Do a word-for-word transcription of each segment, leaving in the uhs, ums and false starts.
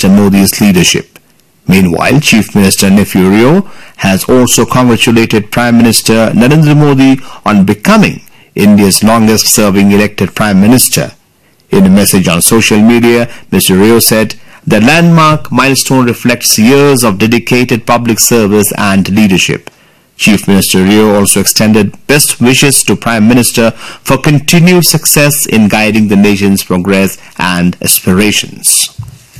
Minister Modi's leadership. Meanwhile, Chief Minister Nefurio has also congratulated Prime Minister Narendra Modi on becoming India's longest-serving elected Prime Minister. In a message on social media, Mister Rio said, "The landmark milestone reflects years of dedicated public service and leadership." Chief Minister Rio also extended best wishes to Prime Minister for continued success in guiding the nation's progress and aspirations.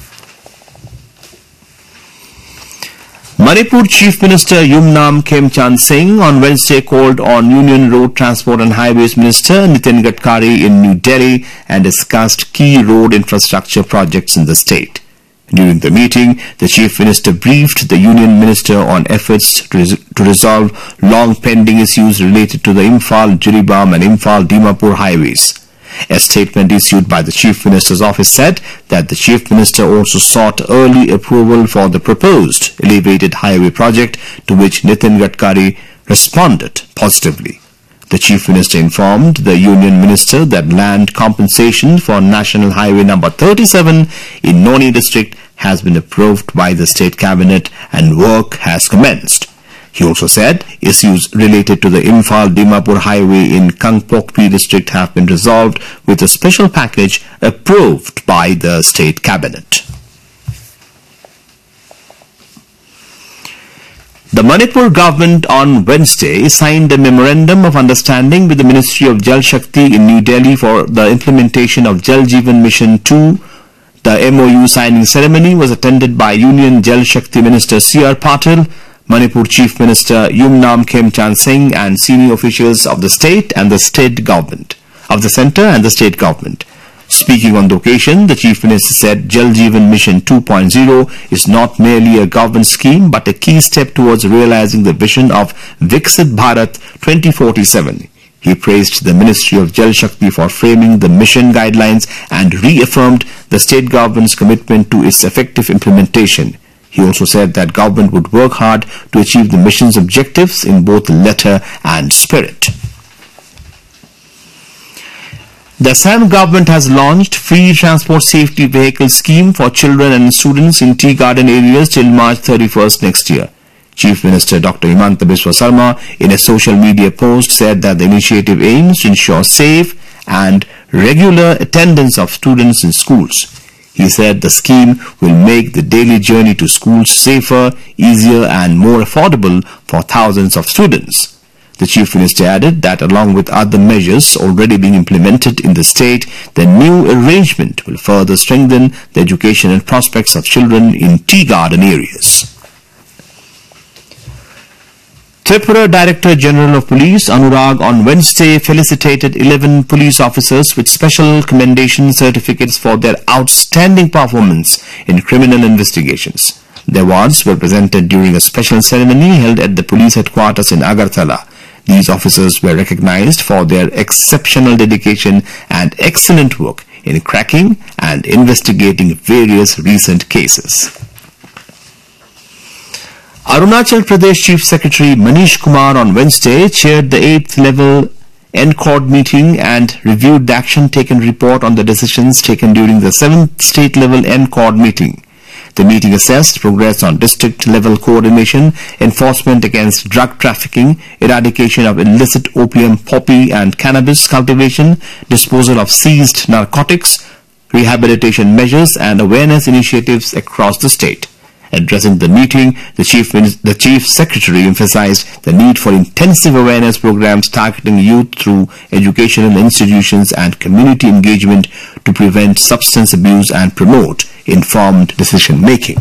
Manipur Chief Minister Yumnam Khemchand Singh on Wednesday called on Union Road Transport and Highways Minister Nitin Gadkari in New Delhi and discussed key road infrastructure projects in the state. During the meeting, the Chief Minister briefed the Union Minister on efforts to, res to resolve long-pending issues related to the Imphal-Jiribam and Imphal-Dimapur highways. A statement issued by the Chief Minister's office said that the Chief Minister also sought early approval for the proposed elevated highway project, to which Nitin Gadkari responded positively. The Chief Minister informed the Union Minister that land compensation for National Highway number thirty-seven in Noni district has been approved by the State Cabinet and work has commenced. He also said issues related to the Imphal-Dimapur highway in Kangpokpi district have been resolved with a special package approved by the State Cabinet. The Manipur government on Wednesday signed a memorandum of understanding with the Ministry of Jal Shakti in New Delhi for the implementation of Jal Jeevan Mission two. The M O U signing ceremony was attended by Union Jal Shakti Minister C R Patil, Manipur Chief Minister Yumnam Khemchand Singh and senior officials of the state and the state government, of the centre and the state government. Speaking on the occasion, the Chief Minister said Jal Jeevan Mission two point oh is not merely a government scheme but a key step towards realizing the vision of Viksit Bharat twenty forty-seven. He praised the Ministry of Jal Shakti for framing the mission guidelines and reaffirmed the state government's commitment to its effective implementation. He also said that government would work hard to achieve the mission's objectives in both letter and spirit. The Assam government has launched free transport safety vehicle scheme for children and students in tea garden areas till March thirty-first next year. Chief Minister Doctor Himanta Biswa Sarma in a social media post said that the initiative aims to ensure safe and regular attendance of students in schools. He said the scheme will make the daily journey to schools safer, easier and more affordable for thousands of students. The Chief Minister added that along with other measures already being implemented in the state, the new arrangement will further strengthen the educational prospects of children in tea garden areas. Tripura Director General of Police Anurag on Wednesday felicitated eleven police officers with special commendation certificates for their outstanding performance in criminal investigations. The awards were presented during a special ceremony held at the police headquarters in Agartala. These officers were recognized for their exceptional dedication and excellent work in cracking and investigating various recent cases. Arunachal Pradesh Chief Secretary Manish Kumar on Wednesday chaired the eighth level N C O D meeting and reviewed the action taken report on the decisions taken during the seventh state level N C O D meeting. The meeting assessed progress on district-level coordination, enforcement against drug trafficking, eradication of illicit opium, poppy and cannabis cultivation, disposal of seized narcotics, rehabilitation measures and awareness initiatives across the state. Addressing the meeting, the Chief, the Chief Secretary emphasized the need for intensive awareness programs targeting youth through educational institutions and community engagement to prevent substance abuse and promote informed decision-making.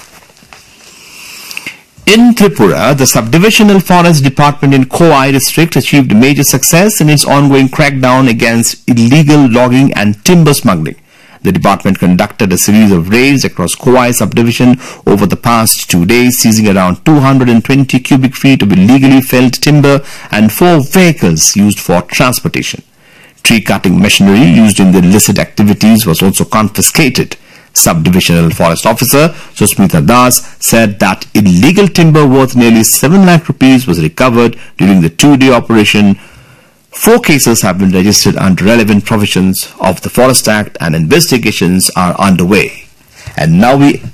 In Tripura, the Subdivisional Forest Department in Khowai district achieved major success in its ongoing crackdown against illegal logging and timber smuggling. The department conducted a series of raids across Khowai subdivision over the past two days, seizing around two hundred twenty cubic feet of illegally felled timber and four vehicles used for transportation. Tree-cutting machinery used in the illicit activities was also confiscated. Subdivisional Forest Officer Susmita Das said that illegal timber worth nearly seven lakh rupees was recovered during the two-day operation. Four cases have been registered under relevant provisions of the Forest Act and investigations are underway. And now we